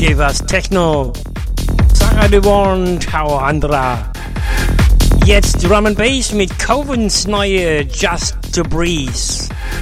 was Techno. Sarah Devon, Ciao Andra. Jetzt Drum and Bass mit Covens neue Just to Breeze.